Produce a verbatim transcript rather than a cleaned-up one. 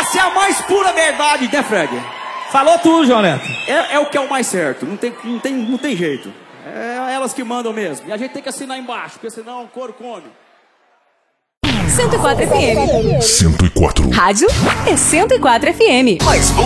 Essa é a mais pura verdade, né, Fred? Falou tudo, João Neto. É, é o que é o mais certo, não tem, não tem, não tem jeito. É elas que mandam mesmo. E a gente tem que assinar embaixo, porque senão o couro come. cento e quatro F M. cento e quatro. Rádio é cento e quatro F M. Mais